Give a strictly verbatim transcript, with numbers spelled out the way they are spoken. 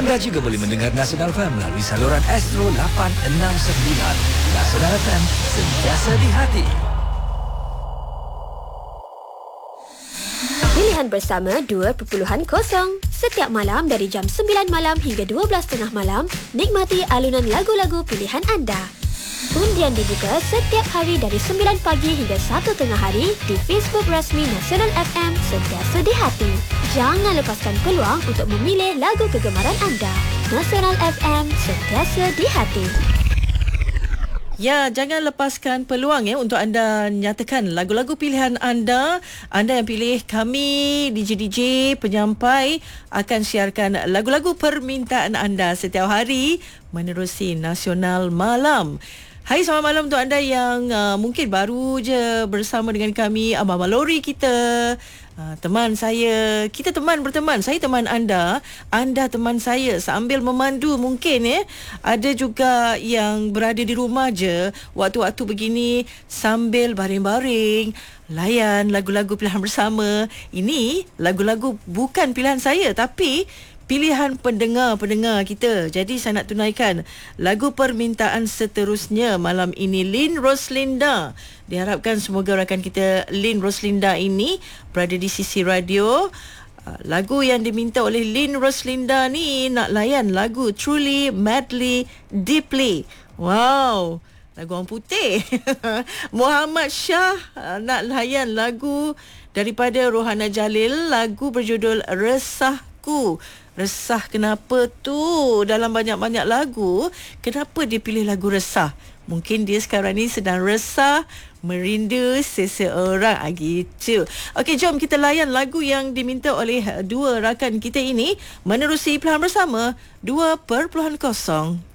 Anda juga boleh mendengar Nasional F M melalui saluran Astro lapan enam sembilan. Nasional F M, sentiasa di hati. Pilihan bersama dua perpuluhan kosong. Setiap malam dari jam sembilan malam hingga dua belas tiga puluh malam, nikmati alunan lagu-lagu pilihan anda. Undian dibuka setiap hari dari sembilan pagi hingga satu tengah hari di Facebook rasmi Nasional F M, sentiasa di hati. Jangan lepaskan peluang untuk memilih lagu kegemaran anda. Nasional F M, sentiasa di hati. Ya, jangan lepaskan peluang ya untuk anda nyatakan lagu-lagu pilihan anda. Anda yang pilih, kami D J-D J penyampai akan siarkan lagu-lagu permintaan anda setiap hari menerusi Nasional Malam. Hai, selamat malam untuk anda yang uh, mungkin baru je bersama dengan kami, Abang Malori kita. Uh, teman saya, kita teman berteman. Saya teman anda, anda teman saya sambil memandu mungkin ya. Ada juga yang berada di rumah je waktu-waktu begini sambil baring-baring layan lagu-lagu pilihan bersama. Ini lagu-lagu bukan pilihan saya tapi pilihan pendengar-pendengar kita. Jadi saya nak tunaikan lagu permintaan seterusnya malam ini, Lynn Roslinda. Diharapkan semoga rakan kita Lynn Roslinda ini berada di sisi radio. Lagu yang diminta oleh Lynn Roslinda ni nak layan lagu Truly, Madly, Deeply. Wow, lagu orang putih. Muhammad Shah nak layan lagu daripada Rohana Jalil, lagu berjudul Resahku. Resah kenapa tu? Dalam banyak-banyak lagu, kenapa dia pilih lagu resah? Mungkin dia sekarang ni sedang resah, merindu seseorang. Ah, gitu. Okey, jom kita layan lagu yang diminta oleh dua rakan kita ini menerusi pilihan bersama dua perpuluhan kosong.